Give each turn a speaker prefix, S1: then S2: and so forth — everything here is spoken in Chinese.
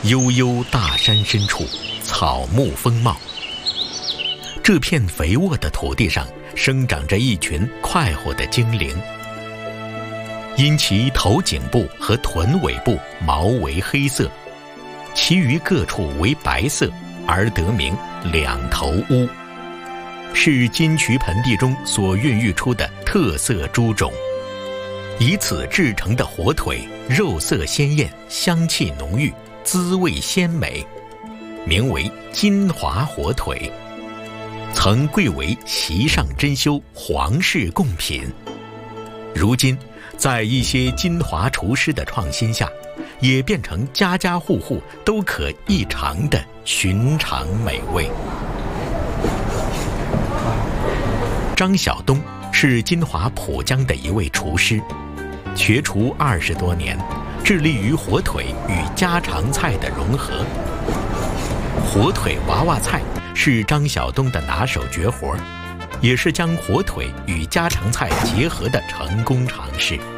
S1: 悠悠大山深处，草木丰茂。这片肥沃的土地上生长着一群快活的精灵，因其头颈部和臀尾部毛为黑色，其余各处为白色，而得名两头乌，是金渠盆地中所孕育出的特色猪种。以此制成的火腿，肉色鲜艳，香气浓郁，滋味鲜美，名为金华火腿，曾贵为席上珍馐，皇室贡品。如今在一些金华厨师的创新下，也变成家家户户都可一尝的寻常美味。张晓东是金华浦江的一位厨师，学厨20多年，致力于火腿与家常菜的融合。火腿娃娃菜是张晓东的拿手绝活，也是将火腿与家常菜结合的成功尝试。